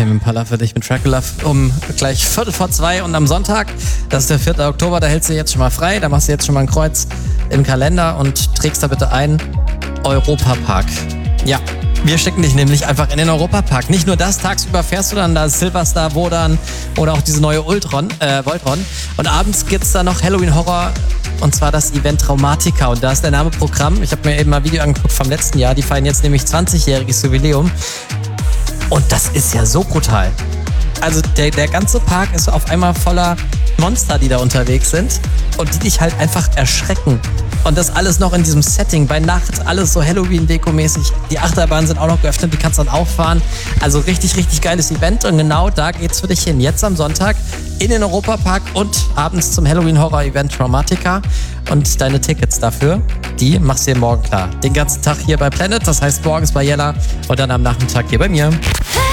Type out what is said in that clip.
Tame Impala für dich mit Dracula um gleich 2:15 und am Sonntag, das ist der 4. Oktober, da hältst du jetzt schon mal frei, da machst du jetzt schon mal ein Kreuz im Kalender und trägst da bitte ein Europapark. Ja, wir schicken dich nämlich einfach in den Europapark. Nicht nur das, tagsüber fährst du dann da Silverstar, Wodan oder auch diese neue Voltron. Und abends gibt's da noch Halloween Horror und zwar das Event Traumatica. Und da ist der Name Programm. Ich habe mir eben mal ein Video angeguckt vom letzten Jahr. Die feiern jetzt nämlich 20-jähriges Jubiläum. Und das ist ja so brutal. Also der ganze Park ist auf einmal voller Monster, die da unterwegs sind und die dich halt einfach erschrecken. Und das alles noch in diesem Setting, bei Nacht, alles so Halloween-Deko-mäßig. Die Achterbahnen sind auch noch geöffnet, die kannst dann auch fahren. Also richtig, richtig geiles Event und genau da geht's für dich hin. Jetzt am Sonntag in den Europapark und abends zum Halloween-Horror-Event Traumatica. Und deine Tickets dafür, die machst du dir morgen klar. Den ganzen Tag hier bei Planet, das heißt morgens bei Jella und dann am Nachmittag hier bei mir.